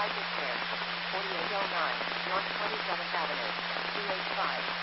Flight is clear. 4809, North 27th Avenue, 285.